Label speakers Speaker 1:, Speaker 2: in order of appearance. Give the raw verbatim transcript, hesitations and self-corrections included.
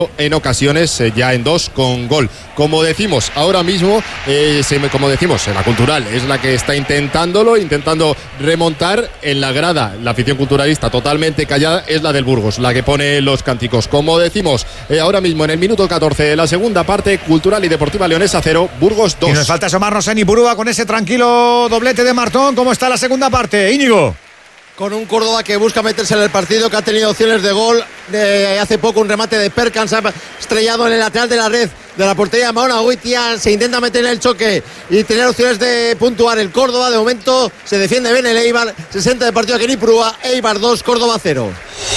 Speaker 1: en ocasiones, eh, ya en dos con gol. Como decimos ahora mismo, eh, se, como decimos, la Cultural es la que está intentándolo, intentando remontar. En la grada, la afición culturalista totalmente callada es la del Burgos, la que pone los cánticos. Como decimos, eh, ahora mismo en el minuto catorce de la segunda parte, Cultural y Deportiva Leonesa cero, Burgos dos.
Speaker 2: Y nos falta asomarnos en Ipurúa con ese tranquilo doblete de Martón. ¿Cómo está la segunda parte, Íñigo?
Speaker 3: Con un Córdoba que busca meterse en el partido, que ha tenido opciones de gol. De hace poco un remate de Perkins, ha estrellado en el lateral de la red de la portería de Mahona Goitia. Se intenta meter en el choque y tener opciones de puntuar el Córdoba. De momento se defiende bien el Eibar. sesenta de partido aquí en Ipurúa. Eibar dos, Córdoba cero.